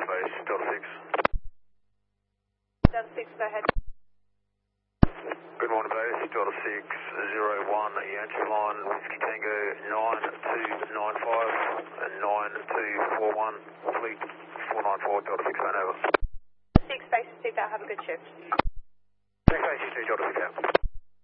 base, Delta 6. Delta 6, go ahead. Good morning, base, Delta 601, Yankee line, Whiskey Tango 9295 and 9241, fleet 494, Delta 6, over. 6 base, seatbelt, have a good shift. Thanks, base, Delta 6 out.